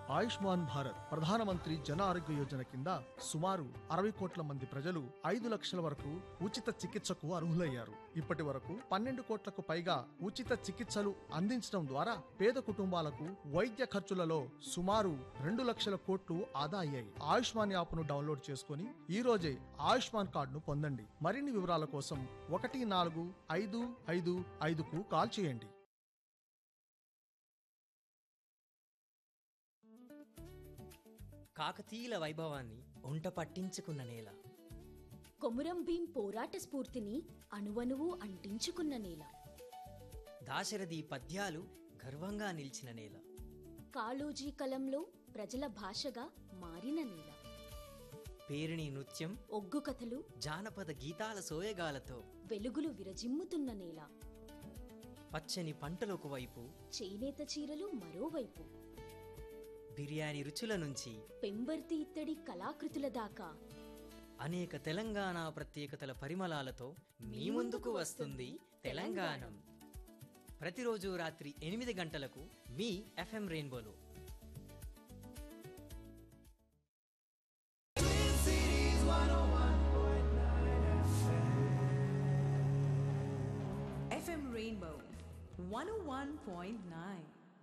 ఆయుష్మాన్ భారత్ ప్రధానమంత్రి జన ఆరోగ్య యోజన కింద సుమారు 60 కోట్ల మంది ప్రజలు 5 లక్షల వరకు ఉచిత చికిత్సకు అర్హులయ్యారు. ఇప్పటి వరకు 12 కోట్లకు పైగా ఉచిత చికిత్సలు అందించడం ద్వారా పేద కుటుంబాలకు వైద్య ఖర్చులలో సుమారు 2 లక్షల కోట్లు ఆదా అయ్యాయి. ఆయుష్మాన్ యాప్ను డౌన్లోడ్ చేసుకుని ఈ రోజే ఆయుష్మాన్ కార్డును పొందండి. మరిన్ని వివరాల కోసం 14555కు కాల్ చేయండి. కాకతీయుల వైభవాన్ని ఒంట పట్టించుకున్న నేల, కొమురం భీం పోరాట స్ఫూర్తిని అణువణువు అంటించుకున్న నేల, దాశరథి పద్యాలు గర్వంగా నిలిచిన నేల, కాళోజీ కలంలో ప్రజల భాషగా మారిన నేల, పేరిణి నృత్యం, ఒగ్గు కథలు, జానపద గీతాల సోయగాలతో వెలుగులు విరజిమ్ముతున్న నేల, పచ్చని పంటలొక వైపు, చేనేత చీరలు మరోవైపు, బిర్యానీ రుచుల నుంచి పెంబర్తి ఇత్తడి కళాకృతుల దాకా అనేక తెలంగాణ ప్రత్యేకతల పరిమళాలతో మీ ముందుకు వస్తుంది తెలంగాణం. ప్రతిరోజు రాత్రి 8 గంటలకు మీ FM రెయిన్బోలో. FM Rainbow 101.9.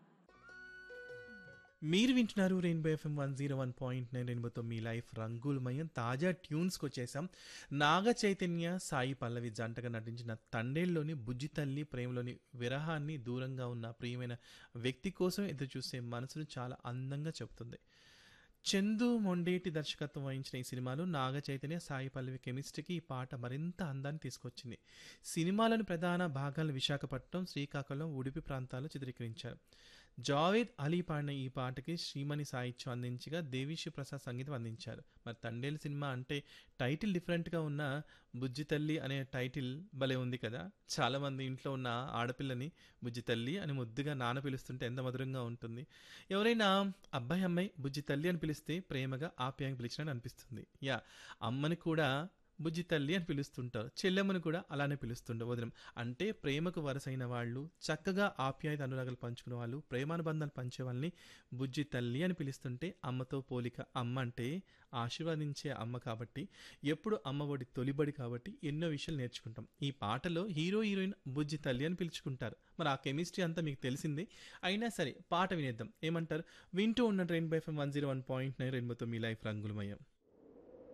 మీరు వింటున్నారు రెయిన్బో FM 101.9. రెయిన్బోతో మీ లైఫ్ రంగులమయం. తాజా ట్యూన్స్కి వచ్చేసాం. నాగ చైతన్య సాయి పల్లవి జంటగా నటించిన తండేల్లోని బుజ్జి తల్లి ప్రేమలోని విరహాన్ని, దూరంగా ఉన్న ప్రియమైన వ్యక్తి కోసం ఎదురు చూసే మనసును చాలా అందంగా చెబుతుంది. చందు మొండేటి దర్శకత్వం వహించిన ఈ సినిమాలో నాగ చైతన్య సాయి పల్లవి కెమిస్ట్రీకి ఈ పాట మరింత అందాన్ని తీసుకొచ్చింది. సినిమాలోని ప్రధాన భాగాలను విశాఖపట్నం, శ్రీకాకుళం, ఉడిపి ప్రాంతాల్లో చిత్రీకరించారు. జావేద్ అలీ పాడిన ఈ పాటకి శ్రీమణి సాహిత్యం అందించగా దేవిశ్రీ ప్రసాద్ సంగీతం అందించారు. మరి తండేలు సినిమా అంటే టైటిల్ డిఫరెంట్గా ఉన్న బుజ్జి తల్లి అనే టైటిల్ భలే ఉంది కదా. చాలామంది ఇంట్లో ఉన్న ఆడపిల్లని బుజ్జి తల్లి అని ముద్దుగా నాన్న పిలుస్తుంటే ఎంత మధురంగా ఉంటుంది. ఎవరైనా అబ్బాయి అమ్మాయి బుజ్జి తల్లి అని పిలిస్తే ప్రేమగా ఆప్యాయంగా పిలిచినని అనిపిస్తుంది. అమ్మని కూడా బుజ్జి తల్లి అని పిలుస్తుంటారు, చెల్లెమ్మను కూడా అలానే పిలుస్తుంటారు. వదినం అంటే ప్రేమకు వరసైన వాళ్ళు, చక్కగా ఆప్యాయత అనురాగాలు పంచుకునే వాళ్ళు, ప్రేమానుబంధాలు పంచే వాళ్ళని బుజ్జి తల్లి అని పిలుస్తుంటే అమ్మతో పోలిక. అమ్మ అంటే ఆశీర్వాదించే అమ్మ కాబట్టి, ఎప్పుడు అమ్మ ఒడి తొలిబడి కాబట్టి ఎన్నో విషయాలు నేర్చుకుంటాం. ఈ పాటలో హీరో హీరోయిన్ బుజ్జి తల్లి అని పిలుచుకుంటారు. మరి ఆ కెమిస్ట్రీ అంతా మీకు తెలిసిందే. అయినా సరే పాట వినేద్దాం. ఏమంటారు? వింటూ ఉన్న రెయిన్బో FM 101.9 రెయిన్బోతో మీ లైఫ్ రంగులమయం.